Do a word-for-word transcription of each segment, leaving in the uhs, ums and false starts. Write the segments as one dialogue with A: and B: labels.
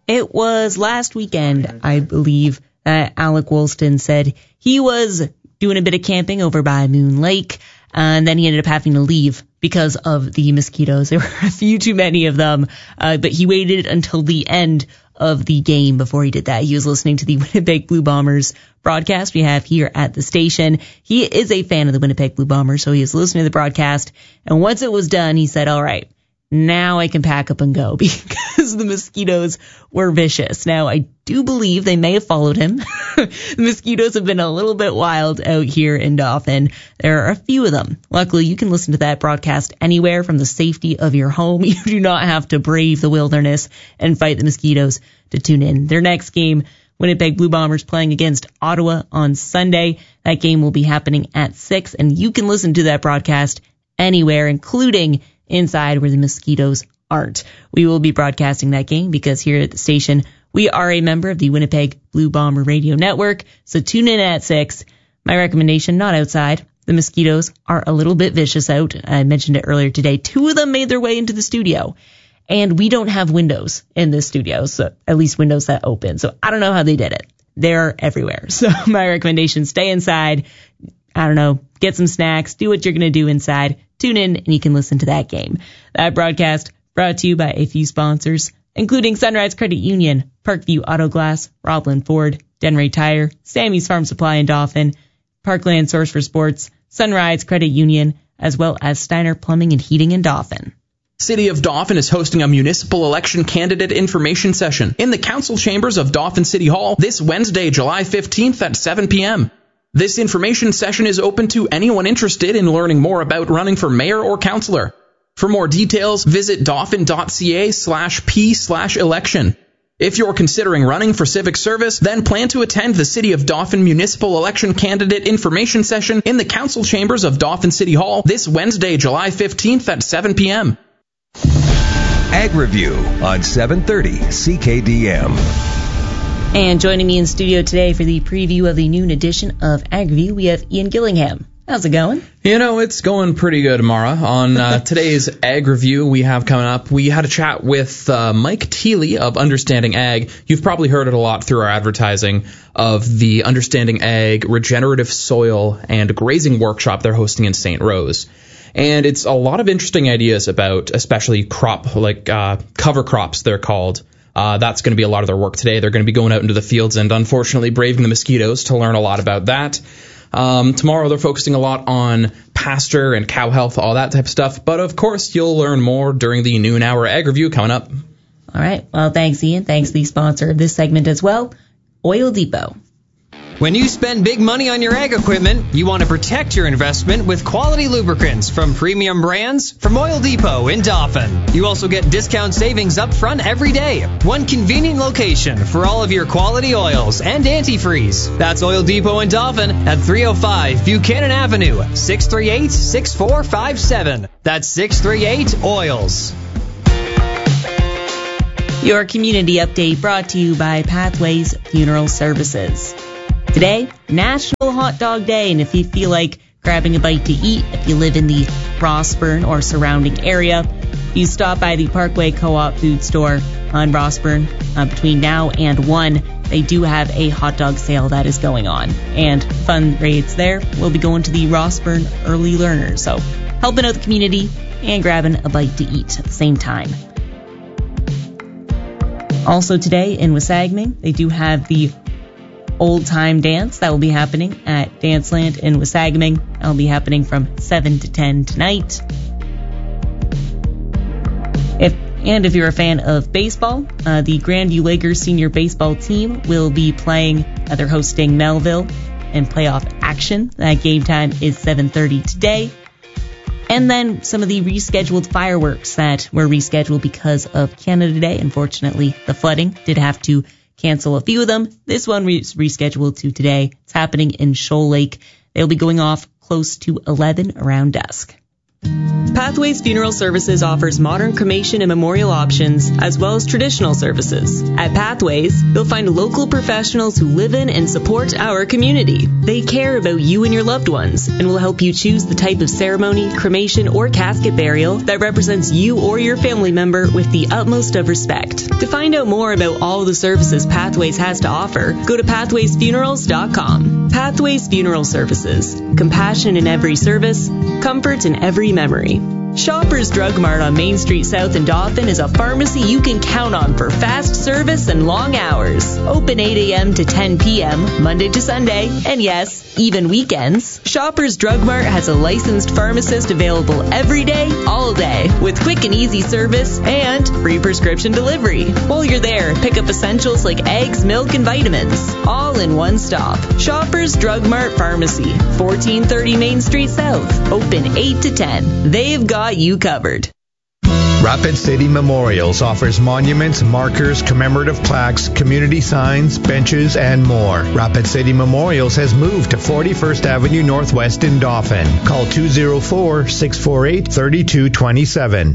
A: It was last weekend, I believe, that Alec Woolston said he was doing a bit of camping over by Moon Lake, and then he ended up having to leave because of the mosquitoes. There were a few too many of them, uh, but he waited until the end of the game before he did that. He was listening to the Winnipeg Blue Bombers broadcast we have here at the station. He is a fan of the Winnipeg Blue Bombers, so he was listening to the broadcast, and once it was done, he said, all right, now I can pack up and go because the mosquitoes were vicious. Now, I do believe they may have followed him. The mosquitoes have been a little bit wild out here in Dauphin. There are a few of them. Luckily, you can listen to that broadcast anywhere from the safety of your home. You do not have to brave the wilderness and fight the mosquitoes to tune in. Their next game, Winnipeg Blue Bombers playing against Ottawa on Sunday. That game will be happening at six, and you can listen to that broadcast anywhere, including inside where the mosquitoes aren't. We will be broadcasting that game because here at the station, we are a member of the Winnipeg Blue Bomber Radio Network. So tune in at six. My recommendation, not outside. The mosquitoes are a little bit vicious out. I mentioned it earlier today. Two of them made their way into the studio. And we don't have windows in this studio, so at least windows that open. So I don't know how they did it. They're everywhere. So my recommendation, stay inside. I don't know, get some snacks, do what you're going to do inside. Tune in and you can listen to that game. That broadcast brought to you by a few sponsors, including Sunrise Credit Union, Parkview Auto Glass, Roblin Ford, Denray Tire, Sammy's Farm Supply in Dauphin, Parkland Source for Sports, Sunrise Credit Union, as well as Steiner Plumbing and Heating in Dauphin.
B: City of Dauphin is hosting a municipal election candidate information session in the council chambers of Dauphin City Hall this Wednesday, July fifteenth at seven p.m. This information session is open to anyone interested in learning more about running for mayor or councillor. For more details, visit dauphin.ca slash p slash election. If you're considering running for civic service, then plan to attend the City of Dauphin Municipal Election Candidate Information Session in the council chambers of Dauphin City Hall this Wednesday, July fifteenth at seven p.m.
C: Ag Review on seven thirty C K D M.
A: And joining me in studio today for the preview of the noon edition of Ag Review, we have Ian Gillingham. How's it going?
B: You know, it's going pretty good, Mara. On uh, today's Ag Review we have coming up, we had a chat with uh, Mike Thiele of Understanding Ag. You've probably heard it a lot through our advertising of the Understanding Ag Regenerative Soil and Grazing Workshop they're hosting in Saint Rose. And it's a lot of interesting ideas about especially crop, like uh, cover crops, they're called. Uh, that's going to be a lot of their work today. They're going to be going out into the fields and unfortunately braving the mosquitoes to learn a lot about that. Um, tomorrow they're focusing a lot on pasture and cow health, all that type of stuff. But of course, you'll learn more during the noon hour Ag Review coming up.
A: All right. Well, thanks, Ian. Thanks to the sponsor of this segment as well, Oil Depot.
D: When you spend big money on your ag equipment, you want to protect your investment with quality lubricants from premium brands from Oil Depot in Dauphin. You also get discount savings up front every day. One convenient location for all of your quality oils and antifreeze. That's Oil Depot in Dauphin at three oh five Buchanan Avenue, six three eight, six four five seven. That's six three eight oils.
A: Your community update brought to you by Pathways Funeral Services. Today, National Hot Dog Day, and if you feel like grabbing a bite to eat, if you live in the Rossburn or surrounding area, you stop by the Parkway Co-op food store on Rossburn uh, between now and one. They do have a hot dog sale that is going on, and fun rates there will be going to the Rossburn Early Learners, so helping out the community and grabbing a bite to eat at the same time. Also today in Wasagaming, they do have the Old Time Dance that will be happening at Danceland in Wasagaming. That will be happening from seven to ten tonight. If and if you're a fan of baseball, uh, the Grandview Lakers senior baseball team will be playing. Uh, they're hosting Melville in playoff action. That game time is seven thirty today. And then some of the rescheduled fireworks that were rescheduled because of Canada Day. Unfortunately, the flooding did have to cancel a few of them. This one was rescheduled to today. It's happening in Shoal Lake. They'll be going off close to eleven around dusk.
E: Pathways Funeral Services offers modern cremation and memorial options as well as traditional services. At Pathways, you'll find local professionals who live in and support our community. They care about you and your loved ones and will help you choose the type of ceremony, cremation, or casket burial that represents you or your family member with the utmost of respect. To find out more about all the services Pathways has to offer, go to pathways funerals dot com. Pathways Funeral Services. Compassion in every service, comfort in every memory. Shoppers Drug Mart on Main Street South in Dauphin is a pharmacy you can count on for fast service and long hours. Open eight a.m. to ten p.m., Monday to Sunday, and yes, even weekends. Shoppers Drug Mart has a licensed pharmacist available every day, all day, with quick and easy service and free prescription delivery. While you're there, pick up essentials like eggs, milk, and vitamins, all in one stop. Shoppers Drug Mart Pharmacy, fourteen thirty Main Street South, open eight to ten. They've got you covered.
F: Rapid City Memorials offers monuments, markers, commemorative plaques, community signs, benches, and more. Rapid City Memorials has moved to forty-first Avenue Northwest in Dauphin. Call two oh four, six four eight, three two two seven.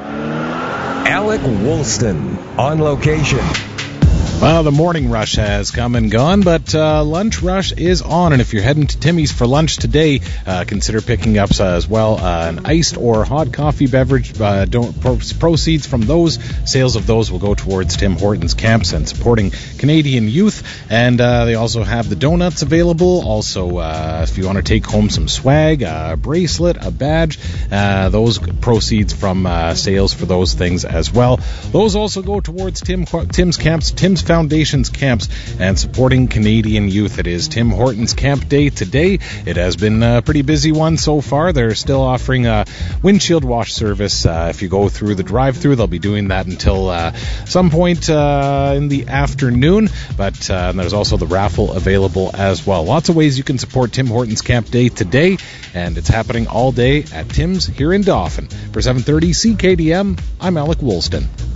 C: Alec Woolston on location.
G: Well, the morning rush has come and gone, but uh, lunch rush is on. And if you're heading to Timmy's for lunch today, uh, consider picking up uh, as well uh, an iced or hot coffee beverage. Uh, don't, pro- proceeds from those, sales of those will go towards Tim Hortons camps and supporting Canadian youth. And uh, they also have the donuts available. Also, uh, if you want to take home some swag, a bracelet, a badge, uh, those proceeds from uh, sales for those things as well. Those also go towards Tim Tim's camps, Tim's Foundation's camps, and supporting Canadian youth. It is Tim Hortons Camp Day today. It has been a pretty busy one so far. They're still offering a windshield wash service. Uh, if you go through the drive-thru, they'll be doing that until uh, some point uh, in the afternoon. But uh, there's also the raffle available as well. Lots of ways you can support Tim Hortons Camp Day today, and it's happening all day at Tim's here in Dauphin. For seven thirty C K D M, I'm Alec Woolston.